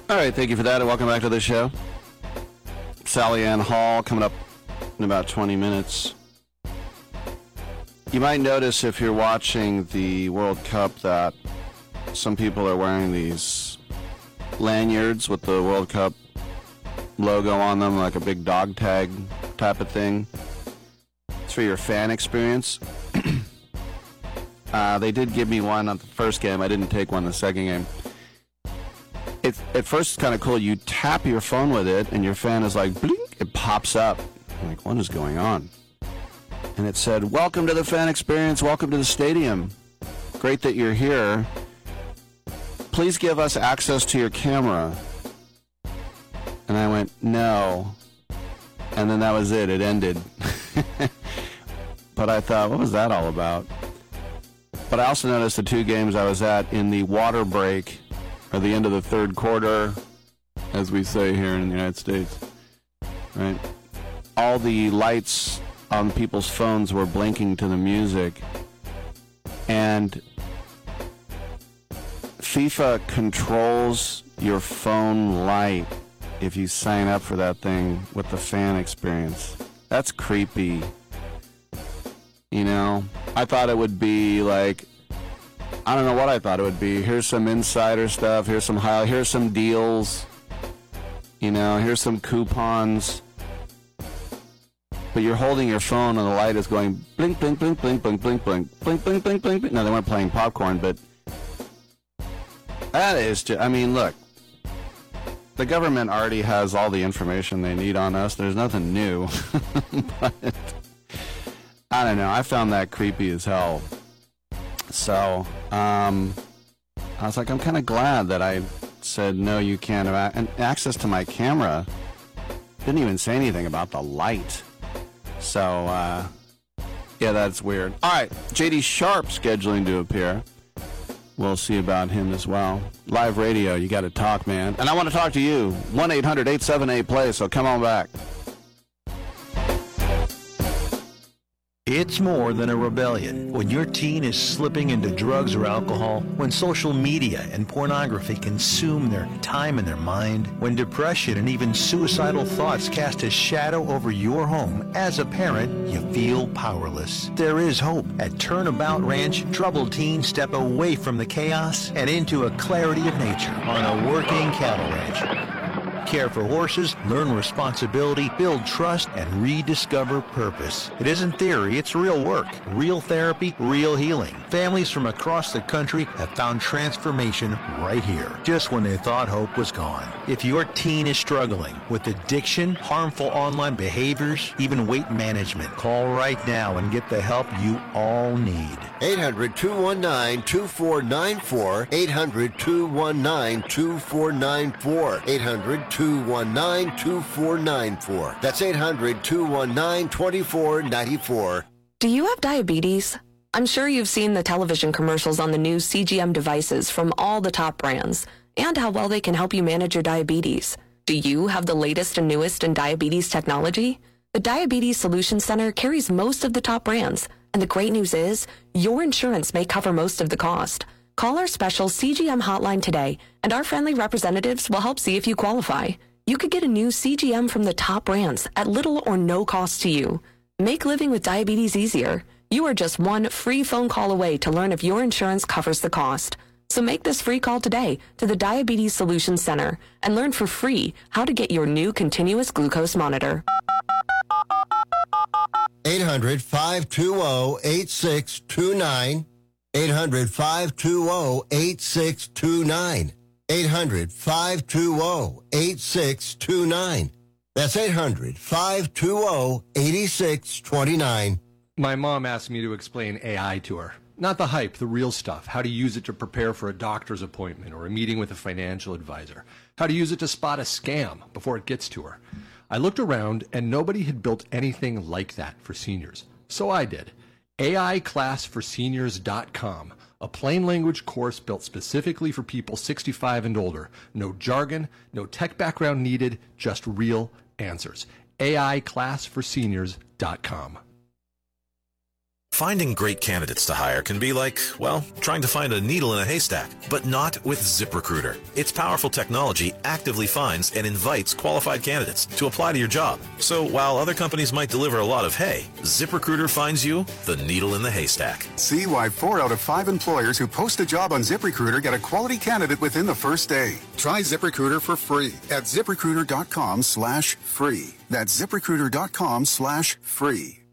All right, thank you for that, and welcome back to the show. Sally Ann Hall coming up in about 20 minutes. You might notice if you're watching the World Cup that some people are wearing these lanyards with the World Cup logo on them, like a big dog tag type of thing. It's for your fan experience. They did give me one on the first game. I didn't take one the second game. At first, it's kind of cool. You tap your phone with it, and your fan is like, blink, it pops up. I'm like, what is going on? And it said, welcome to the fan experience. Welcome to the stadium. Great that you're here. Please give us access to your camera. And I went, no. And then that was it. It ended. But I thought, what was that all about? But I also noticed the two games I was at in the water break, or the end of the third quarter, as we say here in the United States, right? All the lights on people's phones were blinking to the music, and FIFA controls your phone light if you sign up for that thing with the fan experience. That's creepy. You know, I thought it would be like, I don't know what I thought it would be. Here's some insider stuff. Here's some deals. You know, here's some coupons. But you're holding your phone and the light is going blink, blink, blink, blink, blink, blink, blink, blink, blink, blink, blink, blink. No, they weren't playing popcorn, but that is just, I mean, look, the government already has all the information they need on us. There's nothing new. But I don't know. I found that creepy as hell. So, I was like, I'm kind of glad that I said, no, you can't have and access to my camera. Didn't even say anything about the light. So, yeah, that's weird. All right, J.D. Sharp scheduling to appear. We'll see about him as well. Live radio, you got to talk, man. And I want to talk to you. 1-800-878-PLAY, so come on back. It's more than a rebellion. When your teen is slipping into drugs or alcohol, when social media and pornography consume their time and their mind, when depression and even suicidal thoughts cast a shadow over your home, as a parent, you feel powerless. There is hope. At Turnabout Ranch, troubled teens step away from the chaos and into a clarity of nature on a working cattle ranch. Care for horses, learn responsibility, build trust, and rediscover purpose. It isn't theory, it's real work, real therapy, real healing. Families from across the country have found transformation right here, just when they thought hope was gone. If your teen is struggling with addiction, harmful online behaviors, even weight management, call right now and get the help you all need. 800-219-2494, 800-219-2494, 800-219-2494. That's 800-219-2494. Do you have diabetes? I'm sure you've seen the television commercials on the new CGM devices from all the top brands and how well they can help you manage your diabetes. Do you have the latest and newest in diabetes technology? The Diabetes Solution Center carries most of the top brands, and the great news is your insurance may cover most of the cost. Call our special CGM hotline today, and our friendly representatives will help see if you qualify. You could get a new CGM from the top brands at little or no cost to you. Make living with diabetes easier. You are just one free phone call away to learn if your insurance covers the cost. So make this free call today to the Diabetes Solution Center and learn for free how to get your new continuous glucose monitor. 800-520-8629. 800-520-8629. 800-520-8629. That's 800-520-8629. My mom asked me to explain AI to her. Not the hype, the real stuff. How to use it to prepare for a doctor's appointment or a meeting with a financial advisor. How to use it to spot a scam before it gets to her. I looked around and nobody had built anything like that for seniors. So I did. AIClassForSeniors.com. A plain language course built specifically for people 65 and older. No jargon, no tech background needed, just real answers. AIClassForSeniors.com. Finding great candidates to hire can be like, well, trying to find a needle in a haystack, but not with ZipRecruiter. Its powerful technology actively finds and invites qualified candidates to apply to your job. So while other companies might deliver a lot of hay, ZipRecruiter finds you the needle in the haystack. See why 4 out of 5 employers who post a job on ZipRecruiter get a quality candidate within the first day. Try ZipRecruiter for free at ZipRecruiter.com/free. That's ZipRecruiter.com/free.